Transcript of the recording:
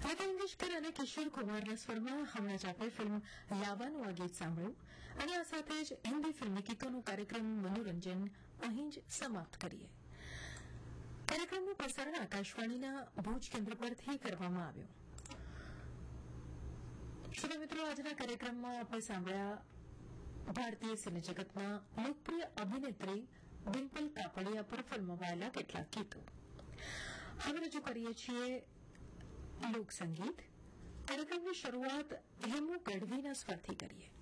લતા મંગેશકર અને કિશોર કુમારના સ્વરમાં હમણાં જ આપણે ફિલ્મ લાવાનું આ ગીત સાંભળ્યું અને આ સાથે જ હિન્દી ફિલ્મી ગીતોનો કાર્યક્રમ મનોરંજન અહીં જ સમાપ્ત કરીએ. કાર્યક્રમનું પ્રસારણ આકાશવાણીના ભુજ કેન્દ્ર પરથી કરવામાં આવ્યું. શ્રોતા મિત્રો, આજના કાર્યક્રમમાં આપણે સાંભળ્યા ભારતીય સિને જગતના લોકપ્રિય અભિનેત્રી ડિમ્પલ કાપડિયા પર ફિલ્મવાયેલા કેટલાક ગીતો. હવે રજૂ કરીએ છીએ લોકસંગીત. કાર્યક્રમની શરૂઆત હેમુ ગઢવીના સ્વરથી કરીએ.